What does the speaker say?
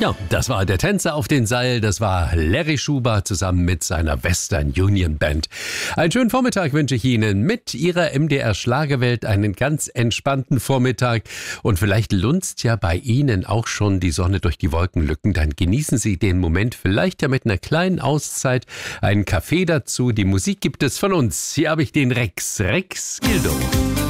Ja, das war der Tänzer auf den Seil, das war Larry Schuber zusammen mit seiner Western Union Band. Einen schönen Vormittag wünsche ich Ihnen mit Ihrer MDR Schlagerwelt, einen ganz entspannten Vormittag und vielleicht lunzt ja bei Ihnen auch schon die Sonne durch die Wolkenlücken, dann genießen Sie den Moment vielleicht ja mit einer kleinen Auszeit, einen Kaffee dazu, die Musik gibt es von uns, hier habe ich den Rex Gildo.